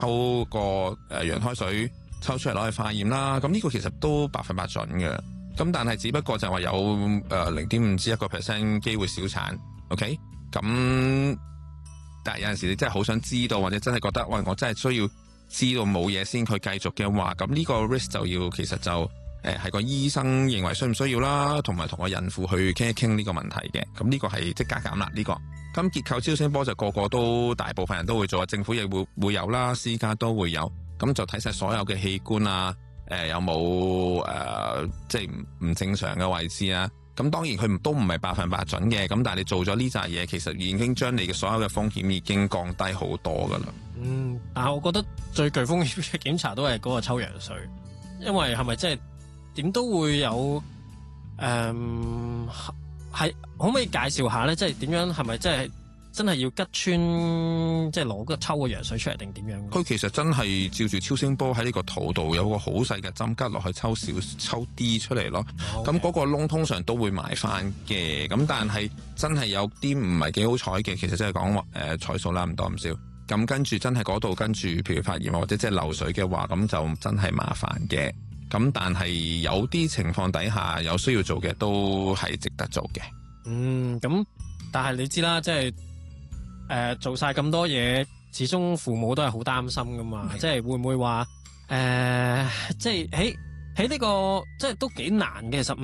抽個羊胎水抽出嚟攞去化驗啦。咁呢個其實都100%準嘅。咁但係只不過就係話有0.5至1% 機會小產。OK， 咁但係有陣時你真係好想知道，或者真係覺得喂，我真係需要知道冇嘢先去繼續嘅話，咁呢個 risk 就要其實就係個醫生認為需唔需要啦，同埋同個孕婦去傾一傾呢個問題嘅。咁呢個係即加減啦呢個。咁結構超聲波就個個都大部分人都會做，政府亦會有啦，私家都會有。咁就睇晒所有嘅器官啊，有冇即係唔正常嘅位置啊。咁當然佢都唔係100%準嘅。咁但係你做咗呢扎嘢，其實已經將你嘅所有嘅風險已經降低好多噶啦。 但係我覺得最具風險嘅檢查都係嗰個抽羊水，因為係咪即係點都會有係可唔可以介紹下咧？即係點樣係咪即係真係要吉穿，即係攞個抽個羊水出嚟定點樣？ 佢其實真係照住超聲波喺呢個肚度有個好細嘅針吉落去抽啲出嚟咯。咁嗰個窿通常都會埋翻嘅。咁但係真係有啲唔係幾好彩嘅，其實即係講彩數啦，唔多唔少。咁跟住真係嗰度跟住，譬如發炎或者即係漏水嘅話，咁就真係麻煩嘅。咁但係有啲情況底下有需要做嘅都係值得做嘅。 咁但係你知啦，即係做晒咁多嘢，始終父母都係好擔心噶嘛。即係會唔會話即係喺呢個即係都幾難嘅。其實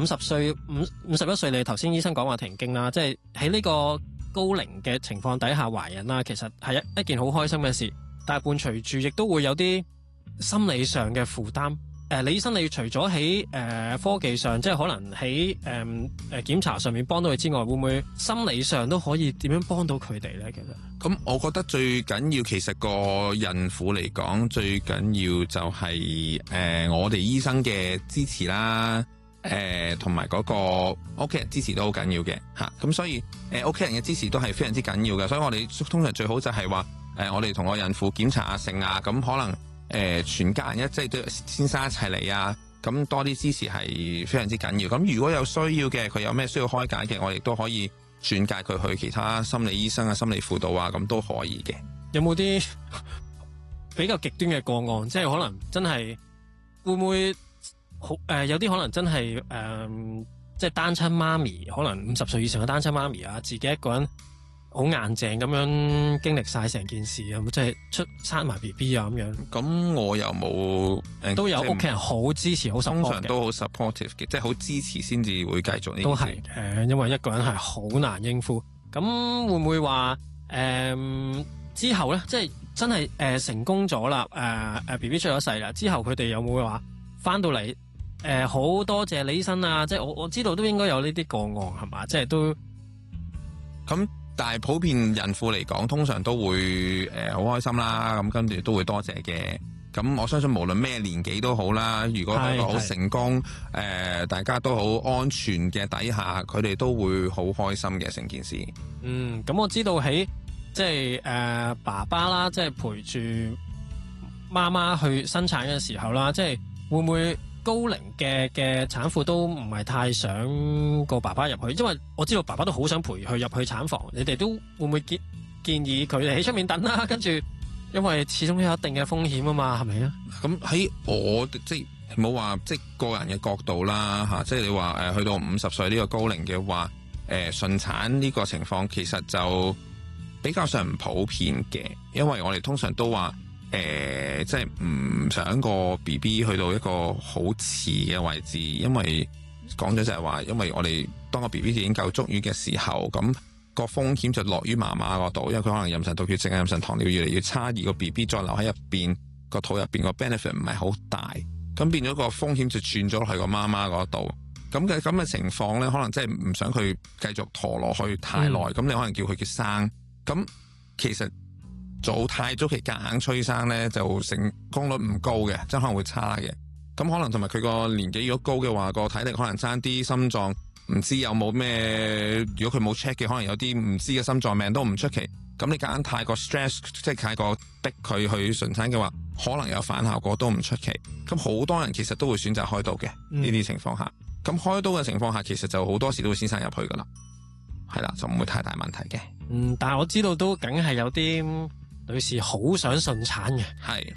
51歲，你頭先醫生講話停經啦，即係喺呢個高齡嘅情況底下懷孕啦，其實係一件好開心嘅事，但係伴隨住亦都會有啲心理上嘅負擔。李醫生，你除咗喺科技上，即係可能喺檢查上面幫到佢之外，會唔會心理上都可以點樣幫到佢哋咧？其實咁，我覺得最緊要其實個孕婦嚟講，最緊要就係我哋醫生嘅支持啦，同埋嗰個屋企人支持都好緊要嘅嚇。咁所以屋企人嘅支持都係非常之緊要嘅。所以我哋通常最好就係話我哋同個孕婦檢查下性啊，咁可能。全家人即係都先生一齊嚟啊，咁多啲支持係非常之緊要。咁如果有需要嘅，佢有咩需要開解嘅，我亦都可以轉介佢去其他心理醫生啊、心理輔導啊，咁都可以嘅。 有冇啲比較極端嘅個案？即係可能真係會唔會好有啲可能真係即係單親媽咪，可能50歲以上嘅單親媽咪啊，自己一個人。好硬淨咁樣經歷晒成件事啊！即係生埋 BB 啊咁樣。咁我又冇都有屋企人好支持，好 support 嘅。通常都好 supportive 嘅，即係好支持先至會繼續呢件事。 都係因為一個人係好難應付。咁會唔會話之後咧，即係真係成功咗啦？BB 出咗世啦，之後佢哋有冇話翻到嚟好多謝李醫生啊！即係我知道都應該有呢啲個案係嘛？即係都咁。但係普遍孕婦嚟講，通常都會好開心啦，咁跟住都會多謝嘅。咁我相信無論咩年紀都好啦，如果係一個好成功大家都好安全嘅底下，佢哋都會好開心嘅成件事。 咁我知道喺即係爸爸啦，即係陪住媽媽去生產嘅時候啦，即係會唔會？高齡嘅產婦都唔係太想個爸爸入去，因為我知道爸爸都好想陪佢入去產房。你哋都會唔會建議佢哋喺出面等啦？跟住，因為始終有一定嘅風險啊嘛，係咪啊？咁喺我即係冇話即係個人嘅角度啦嚇，即係你話去到50歲呢個高齡嘅話，順產呢個情況其實就比較上唔普遍嘅，因為我哋通常都話。即係唔想個 BB 去到一個好遲嘅位置，因為講咗就係話，因為我哋當個 BB 已經夠足月嘅時候，咁個風險就落於媽媽嗰度，因為佢可能妊娠毒血症、妊娠糖尿越嚟越差，而個 BB 再留喺入邊個肚入邊個 benefit 唔係好大，咁變咗個風險就轉咗落去個媽媽嗰度。咁嘅情況咧，可能真係唔想佢繼續拖落去太耐，咁你可能叫佢嘅生，咁其實。做太早期夾硬催生咧，就成功率唔高嘅，即係可能會差嘅。咁可能同埋佢個年紀如果高嘅話，個體力可能差啲，心臟唔知有冇咩。如果佢冇 check 嘅，可能有啲唔知嘅心臟病都唔出奇。咁你夾硬太過 stress， 即係太過逼佢去順產嘅話，可能有反效果都唔出奇。咁好多人其實都會選擇開刀嘅呢啲情況下。咁開刀嘅情況下，其實就好多時都會先生入去噶啦，係啦，就唔會太大問題嘅。 但係我知道都梗係有啲。 女士好想順產嘅， 係